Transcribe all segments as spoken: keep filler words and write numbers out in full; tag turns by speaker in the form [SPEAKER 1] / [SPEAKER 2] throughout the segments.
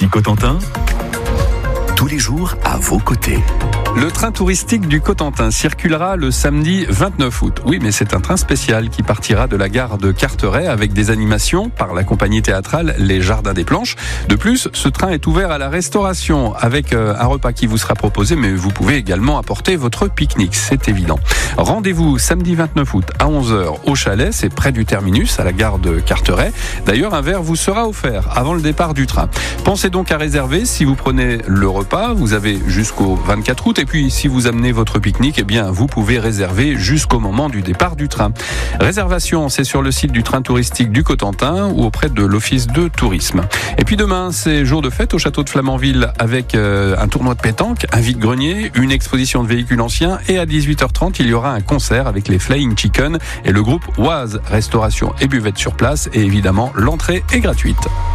[SPEAKER 1] Cotentin, tous les jours à vos côtés.
[SPEAKER 2] Le train touristique du Cotentin circulera le samedi vingt-neuf août. Oui, mais c'est un train spécial qui partira de la gare de Carteret avec des animations par la compagnie théâtrale Les Jardins des Planches. De plus, ce train est ouvert à la restauration avec un repas qui vous sera proposé, mais vous pouvez également apporter votre pique-nique, c'est évident. Rendez-vous samedi vingt-neuf août à onze heures au chalet, c'est près du terminus à la gare de Carteret. D'ailleurs, un verre vous sera offert avant le départ du train. Pensez donc à réserver si vous prenez le repas, vous avez jusqu'au vingt-quatre août. Et puis, si vous amenez votre pique-nique, eh bien, vous pouvez réserver jusqu'au moment du départ du train. Réservation, c'est sur le site du train touristique du Cotentin ou auprès de l'office de tourisme. Et puis demain, c'est jour de fête au château de Flamanville avec euh, un tournoi de pétanque, un vide-grenier, une exposition de véhicules anciens et à dix-huit heures trente, il y aura un concert avec les Flying Chicken et le groupe Oise, restauration et buvette sur place et évidemment, l'entrée est gratuite.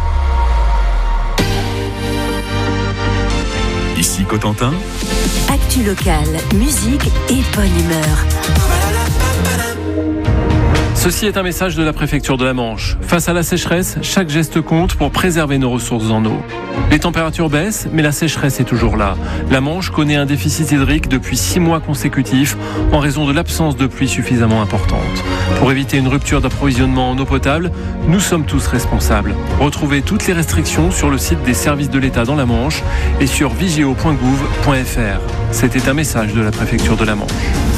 [SPEAKER 1] Ici Cotentin.
[SPEAKER 3] Actu locale, musique et bonne humeur.
[SPEAKER 4] Ceci est un message de la préfecture de la Manche. Face à la sécheresse, chaque geste compte pour préserver nos ressources en eau. Les températures baissent, mais la sécheresse est toujours là. La Manche connaît un déficit hydrique depuis six mois consécutifs en raison de l'absence de pluie suffisamment importante. Pour éviter une rupture d'approvisionnement en eau potable, nous sommes tous responsables. Retrouvez toutes les restrictions sur le site des services de l'État dans la Manche et sur vigeo point gouv point f r. C'était un message de la préfecture de la Manche.